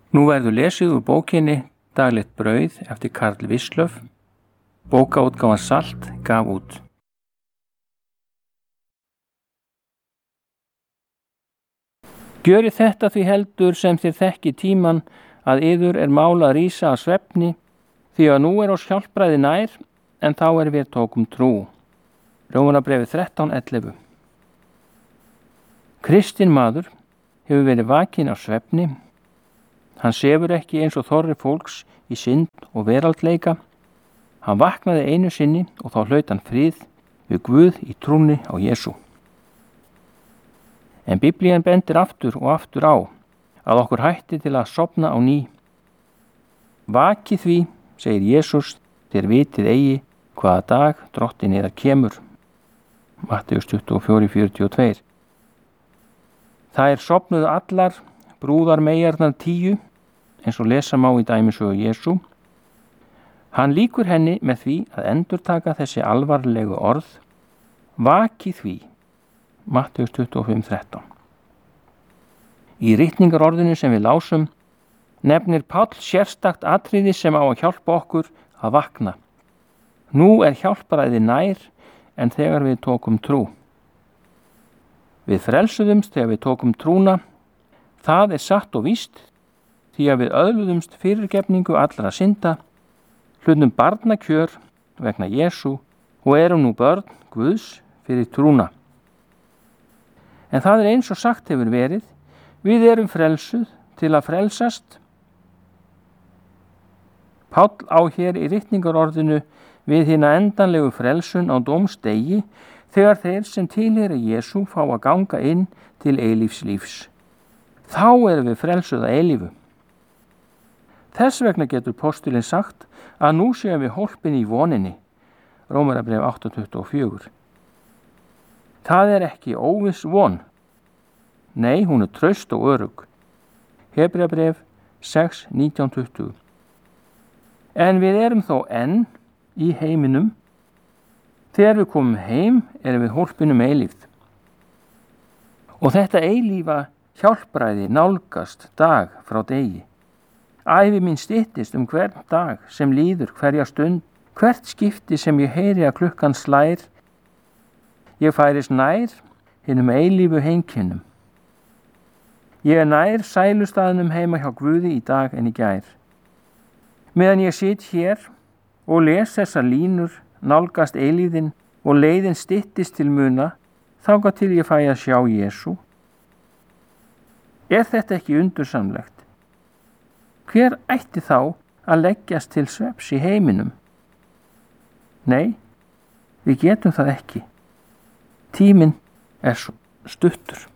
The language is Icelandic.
Nú verður lesið úr bókinni Daglegt brauð eftir Karl Wislöff. Bókaútgáfan Salt gaf út. Gjörið þetta því heldur sem þér þekki tíman að yður mál að rísa að svefni, því að nú oss hjálpræði nær, en þá við tókum trú. Rómarbréfið 13:11. Kristinn maður hefur verið vakinn af svefni. Hann sefur ekki eins og þorri fólks í synd og veraldleika. Hann vaknaði einu sinni og þá hlaut hann frið við Guð í trúnni á Jesú. En Biblían bendir aftur og aftur á að okkur hætti til að sofna á ný. Vakið því, segir Jesús, þér vitið eigi hvaða dag drottinn yðar kemur. Matteus 24:42. Það sofnuðu allar brúðarmeyjarnar 10, eins og lesa má í dæmisögu Jesú. Hann lýkur henni með því að endurtaka þessi alvarlegu orð. Vakið því. Matteus 25:13. Í ritningarorðinu sem við lásum nefnir Páll sérstakt atriði sem á að hjálpa okkur að vakna. Nú hjálparæði nær en þegar við tókum trú. Við frelsuðumst þegar við tókum trúna. Það satt og víst, því að við öðluðumst fyrirgefningu allra synda, hlutum barnakjör vegna Jesú og nú börn Guðs fyrir trúna. En það eins og sagt hefur verið, við frelsuð til að frelsast. Páll á hér í ritningarorðinu við hina endanlegu frelsun á dómsdegi þegar þeir sem tilheyra Jesú fá að ganga inn til eilífs lífs. Þá við frelsuð að eilífu. Þess vegna getur postulinn sagt að nú séum við hólpin í voninni. Rómarbréf 8:24. Það ekki óviss von. Nei, hún traust og örugg. Hebreabréf 6:19-20. En við þó enn í heiminum. Þegar við komum heim við hólpinum eilífð. Og þetta eilífa hjálpræði nálgast dag frá degi. Ævi mín styttist hvern dag sem líður, hverja stund, hvert skipti sem ég heyri að klukkan slær. Ég færist nær hinum eilífu heimkynnum. Ég nær sælustaðnum heima hjá Guði í dag en í gær. Meðan ég sit hér og les þessar línur, nálgast eilíðin og leiðin styttist til muna, þangað til ég fæ að sjá Jesú. Þetta ekki undursamlegt? Hver ætti þá að leggjast til svefns í heiminum? Nei, við getum það ekki. Tíminn svo stuttur.